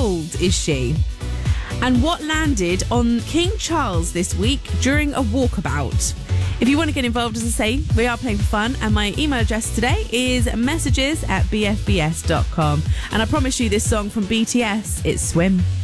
old is she? And what landed on King Charles this week during a walkabout? If you want to get involved, as I say, we are playing for fun, and my email address today is messages@bfbs.com. And I promise you this song from BTS, it's Swim.